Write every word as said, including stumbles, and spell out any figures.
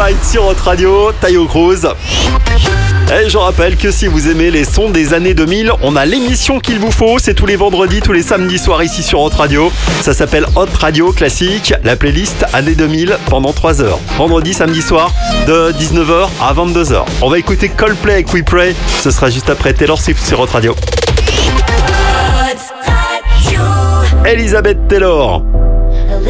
Dynamite sur Hot Radio, Taio Cruz. Et je rappelle que si vous aimez les sons des années deux mille, on a l'émission qu'il vous faut. C'est tous les vendredis, tous les samedis soirs ici sur Hot Radio. Ça s'appelle Hot Radio Classique, la playlist années deux mille pendant trois heures. Vendredi, samedi soir, de dix-neuf heures à vingt-deux heures. On va écouter Coldplay avec We Pray. Ce sera juste après Taylor Swift sur Hot Radio. Elizabeth Taylor.